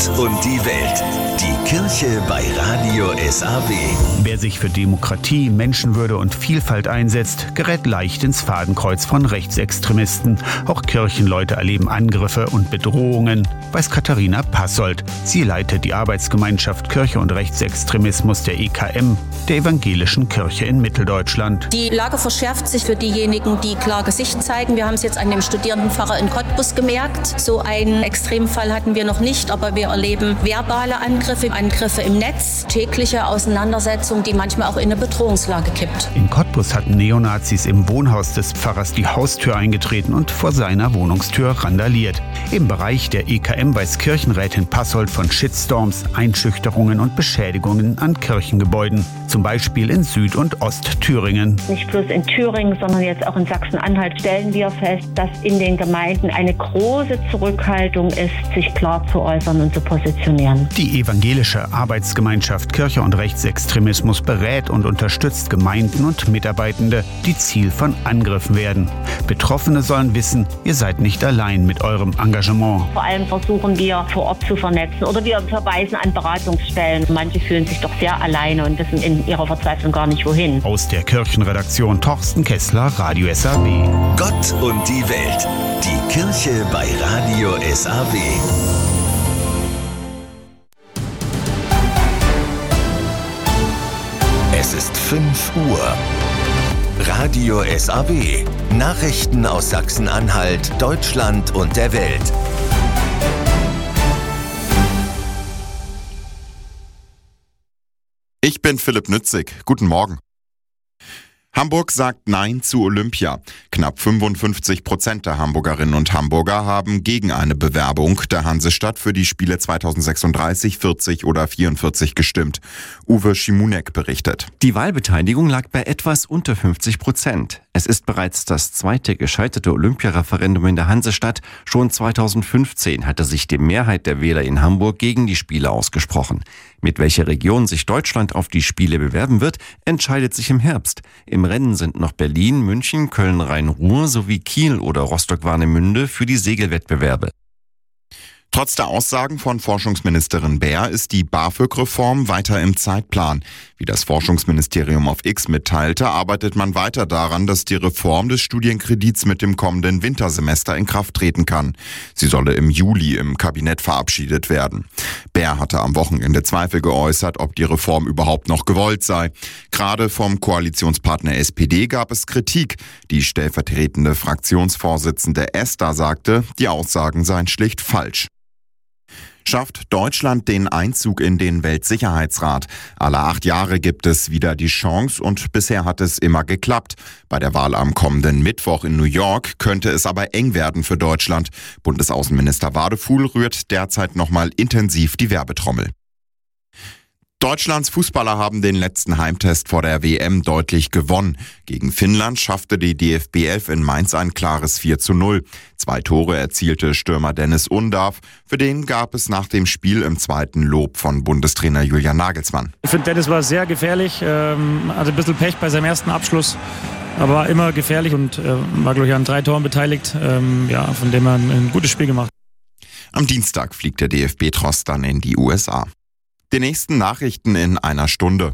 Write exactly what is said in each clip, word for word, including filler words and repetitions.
Und die Welt. Die Kirche bei Radio S A W. Wer sich für Demokratie, Menschenwürde und Vielfalt einsetzt, gerät leicht ins Fadenkreuz von Rechtsextremisten. Auch Kirchenleute erleben Angriffe und Bedrohungen, weiß Katharina Passold. Sie leitet die Arbeitsgemeinschaft Kirche und Rechtsextremismus der E K M, der Evangelischen Kirche in Mitteldeutschland. Die Lage verschärft sich für diejenigen, die klar Gesicht zeigen. Wir haben es jetzt an dem Studierendenpfarrer in Cottbus gemerkt. So einen Extremfall hatten wir noch nicht, aber wir erleben verbale Angriffe, Angriffe im Netz, tägliche Auseinandersetzungen, die manchmal auch in eine Bedrohungslage kippt. In Cottbus hatten Neonazis im Wohnhaus des Pfarrers die Haustür eingetreten und vor seiner Wohnungstür randaliert. Im Bereich der E K M weiß Kirchenrätin Passold von Shitstorms, Einschüchterungen und Beschädigungen an Kirchengebäuden. Zum Beispiel in Süd- und Ostthüringen. Nicht bloß in Thüringen, sondern jetzt auch in Sachsen-Anhalt stellen wir fest, dass in den Gemeinden eine große Zurückhaltung ist, sich klar zu äußern und zu positionieren. Die evangelische Arbeitsgemeinschaft Kirche und Rechtsextremismus berät und unterstützt Gemeinden und Mitarbeitende, die Ziel von Angriffen werden. Betroffene sollen wissen, ihr seid nicht allein mit eurem Engagement. Vor allem versuchen wir vor Ort zu vernetzen oder wir verweisen an Beratungsstellen. Manche fühlen sich doch sehr alleine und wissen in ihrer Verzweiflung gar nicht wohin. Aus der Kirchenredaktion Torsten Kessler, Radio S A W. Gott und die Welt. Die Kirche bei Radio S A W. Es ist fünf Uhr. Radio S A W. Nachrichten aus Sachsen-Anhalt, Deutschland und der Welt. Ich bin Philipp Nützig. Guten Morgen. Hamburg sagt Nein zu Olympia. Knapp fünfundfünfzig Prozent der Hamburgerinnen und Hamburger haben gegen eine Bewerbung der Hansestadt für die Spiele zweitausendsechsunddreißig, vierzig oder vierundvierzig gestimmt. Uwe Schimunek berichtet. Die Wahlbeteiligung lag bei etwas unter fünfzig Prozent. Es ist bereits das zweite gescheiterte Olympiareferendum in der Hansestadt. Schon zweitausendfünfzehn hatte sich die Mehrheit der Wähler in Hamburg gegen die Spiele ausgesprochen. Mit welcher Region sich Deutschland auf die Spiele bewerben wird, entscheidet sich im Herbst. Im Rennen sind noch Berlin, München, Köln-Rhein-Ruhr sowie Kiel oder Rostock-Warnemünde für die Segelwettbewerbe. Trotz der Aussagen von Forschungsministerin Baer ist die BAföG-Reform weiter im Zeitplan. Wie das Forschungsministerium auf X mitteilte, arbeitet man weiter daran, dass die Reform des Studienkredits mit dem kommenden Wintersemester in Kraft treten kann. Sie solle im Juli im Kabinett verabschiedet werden. Baer hatte am Wochenende Zweifel geäußert, ob die Reform überhaupt noch gewollt sei. Gerade vom Koalitionspartner S P D gab es Kritik. Die stellvertretende Fraktionsvorsitzende Esther sagte, die Aussagen seien schlicht falsch. Schafft Deutschland den Einzug in den Weltsicherheitsrat? Alle acht Jahre gibt es wieder die Chance und bisher hat es immer geklappt. Bei der Wahl am kommenden Mittwoch in New York könnte es aber eng werden für Deutschland. Bundesaußenminister Wadefuhl rührt derzeit nochmal intensiv die Werbetrommel. Deutschlands Fußballer haben den letzten Heimtest vor der W M deutlich gewonnen. Gegen Finnland schaffte die D F B elf in Mainz ein klares vier zu null. Zwei Tore erzielte Stürmer Dennis Undav. Für den gab es nach dem Spiel im zweiten Lob von Bundestrainer Julian Nagelsmann. Ich finde, Dennis war sehr gefährlich, ähm, hatte ein bisschen Pech bei seinem ersten Abschluss, aber war immer gefährlich und äh, war, glaube ich, an drei Toren beteiligt. Ähm, ja, von dem er ein, ein gutes Spiel gemacht. Am Dienstag fliegt der D F B-Tross dann in die U S A. Die nächsten Nachrichten in einer Stunde.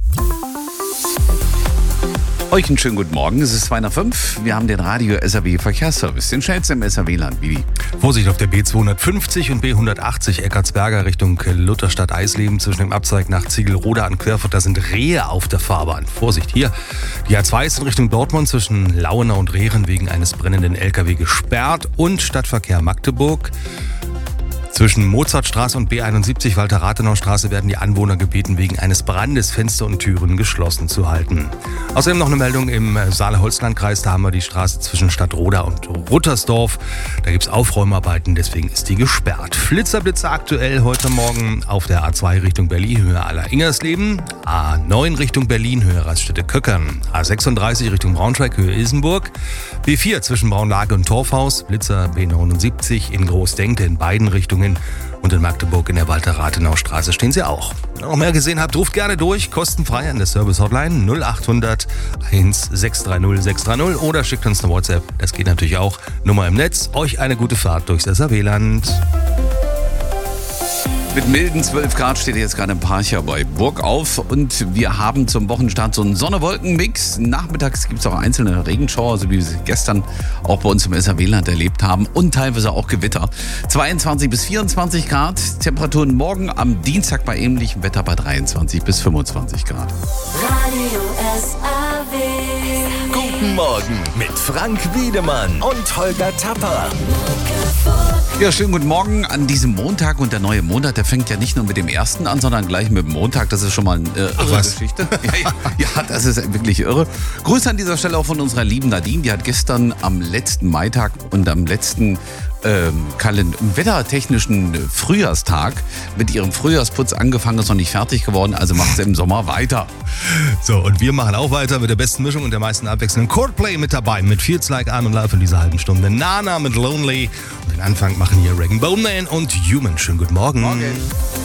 Euch einen schönen guten Morgen, es ist zwei nach fünf. Wir haben den Radio S A W Verkehrsservice, den schnellsten im S A W-Land. Bibi. Vorsicht auf der B zweihundertfünfzig und B hundertachtzig Eckartsberger Richtung Lutherstadt-Eisleben zwischen dem Abzweig nach Ziegelroda an Querfurt. Da sind Rehe auf der Fahrbahn. Vorsicht hier. Die A zwei ist in Richtung Dortmund zwischen Lauenau und Rehren wegen eines brennenden L K W gesperrt. Und Stadtverkehr Magdeburg. Zwischen Mozartstraße und B einundsiebzig Walter-Rathenau-Straße werden die Anwohner gebeten, wegen eines Brandes Fenster und Türen geschlossen zu halten. Außerdem noch eine Meldung im Saale-Holzland-Kreis. Da haben wir die Straße zwischen Stadtroda und Ruttersdorf. Da gibt es Aufräumarbeiten, deswegen ist die gesperrt. Flitzerblitze aktuell heute Morgen auf der A zwei Richtung Berlin, Höhe Aller-Ingersleben. A neun Richtung Berlin, Höhe Raststätte-Köckern. A sechsunddreißig Richtung Braunschweig, Höhe Ilsenburg. B vier zwischen Braunlage und Torfhaus. Blitzer B neunundsiebzig in Großdenkte in beiden Richtungen. Und in Magdeburg in der Walter-Rathenau-Straße stehen sie auch. Wenn ihr noch mehr gesehen habt, ruft gerne durch, kostenfrei an der Service-Hotline null acht hundert eins sechs drei null sechs drei null oder schickt uns eine WhatsApp. Das geht natürlich auch. Nummer im Netz. Euch eine gute Fahrt durchs S A W-Land. Mit milden zwölf Grad steht jetzt gerade im Parcher bei Burgauf und wir haben zum Wochenstart so einen Sonne-Wolken-Mix. Nachmittags gibt es auch einzelne Regenschauer, so wie wir sie gestern auch bei uns im S R W-Land erlebt haben und teilweise auch Gewitter. zweiundzwanzig bis vierundzwanzig Grad, Temperaturen morgen am Dienstag bei ähnlichem Wetter bei dreiundzwanzig bis fünfundzwanzig Grad. Radio S A W. Guten Morgen mit Frank Wiedemann und Holger Tapper. Ja, schönen guten Morgen an diesem Montag und der neue Monat, der fängt ja nicht nur mit dem ersten an, sondern gleich mit dem Montag. Das ist schon mal eine äh, irre was? Geschichte. Ja, ja, ja, das ist wirklich irre. Grüße an dieser Stelle auch von unserer lieben Nadine, die hat gestern am letzten Maitag und am letzten ähm, Kalend- wettertechnischen Frühjahrstag mit ihrem Frühjahrsputz angefangen, ist noch nicht fertig geworden, also macht sie im Sommer weiter. So, und wir machen auch weiter mit der besten Mischung und der meisten abwechselnden Coldplay mit dabei. Mit Feels Like I'm in Love in dieser halben Stunde. Nana mit Lonely. Und den Anfang machen hier Rag and Bone Man und Human. Schönen guten Morgen. Morgen.